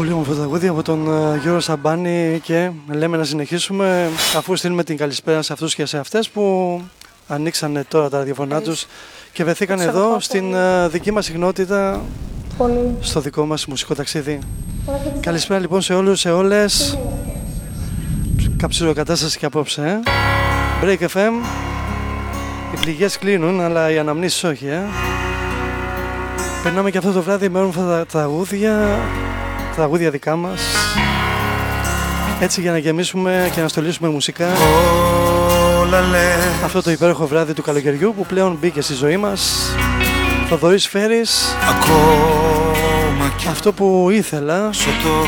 Πολύ όμορφο τραγούδι από τον Γιώργο Σαμπάνη και λέμε να συνεχίσουμε αφού στείλουμε την καλησπέρα σε αυτούς και σε αυτές που ανοίξανε τώρα τα ραδιοφωνά τους και βρεθήκαν εδώ στην δική μας συχνότητα, στο δικό μας μουσικό ταξίδι. Καλησπέρα λοιπόν σε όλους, σε όλες. Καψούρο κατάσταση και απόψε. Break FM. Οι πληγές κλείνουν αλλά οι αναμνήσεις όχι. Περνάμε και αυτό το βράδυ με όμορφα τραγούδια δικά μας, έτσι για να γεμίσουμε και να στολίσουμε μουσικά αυτό το υπέροχο βράδυ του καλοκαιριού που πλέον μπήκε στη ζωή μας. Θοδωρής Φέρης, αυτό που ήθελα